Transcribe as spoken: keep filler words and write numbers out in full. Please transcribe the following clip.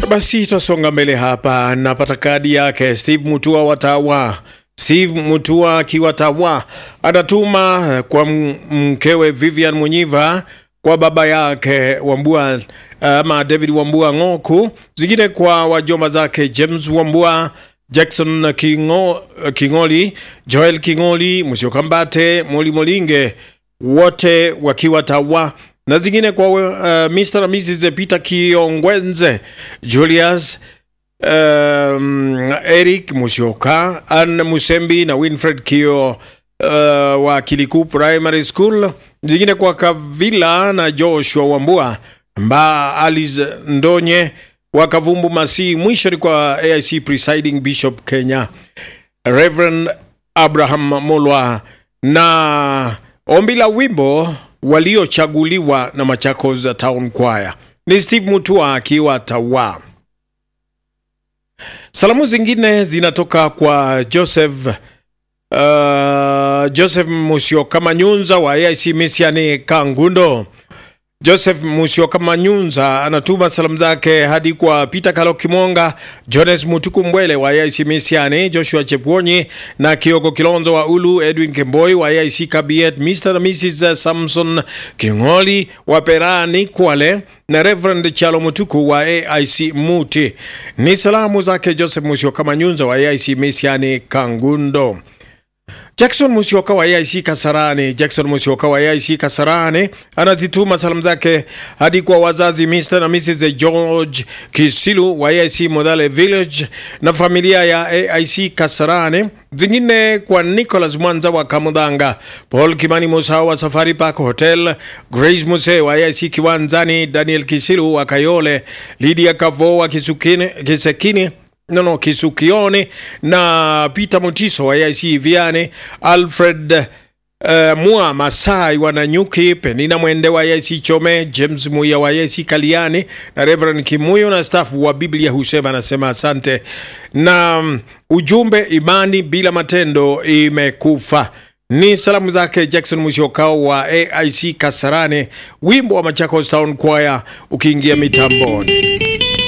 Basi tutasonga mbele hapa. Napata kadi yake Steve Mutua Watawa. Steve Mutua Kiwatawa anatuma kwa mkewe Vivian Munyiva, kwa baba yake Wambua ama David Wambua Ngoku, zingine kwa wajomba zake James Wambua, Jackson Kingo, Kingoli, Joel Kingoli, Musiokambate, Moli Molinge, wote wakiwa Tawa, na zingine kwa uh, mister na missus Peter Kiongwenze, Julius um, Eric Musioka, Anne Musembi na Winfred Kio uh, wa Kiliku Primary School, zingine kwa Kavila na Joshua Wambua, Mba Alice Ndonye wa Kavumbu Masi. Mwisho ni kwa A I C Presiding Bishop Kenya Reverend Abraham Molwa, na ombi la wimbo waliochaguliwa na Machakos Town Choir ni Steve Mutua akiwa Tawa. Salamu zingine zinatoka kwa Joseph uh, Joseph Musioka Manyunza wa A I C Misiani Kangundo. Joseph Musioka Manyunza anatuma salamu zake hadi kwa Peter Kalo Kimonga, Jones Mutuku Mbwele wa A I C Misiani, Joshua Chepwonyi na Kioko Kilonzo wa Ulu, Edwin Kemboi wa A I C Kabiet, mister na missus Samson Kingoli wa Perani Kwale na Reverend Chalo Mutuku wa A I C Muti. Ni salamu zake Joseph Musioka Manyunza wa A I C Misiani Kangundo. Jackson Musioka wa A I C Kasarani. Jackson Musioka wa A I C Kasarani anazituma salamu zake hadi kwa wazazi mister na missus George Kisilu wa A I C Modale Village na familia ya A I C Kasarani, zingine kwa Nicholas Mwanza wa Kamudanga, Paul Kimani Musa wa Safari Park Hotel, Grace Muse wa A I C Kiwanzani, Daniel Kisilu wa Kayole, Lydia Kavo wa Kisukini, Kisekini No no Kisukione na Peter Mutiso wa A I C Viane, Alfred uh, Mua Masai wa Nanyuki, Penina Mwende wa A I C Chome, James Muya wa A I C Kaliani na Reverend Kimuyo na staff wa Biblia husema, anasema asante. Na um, ujumbe, imani bila matendo imekufa. Ni salamu zake Jackson Musioka wa A I C Kasarani, wimbo wa Machakos Town Choir ukiingia mitamboni.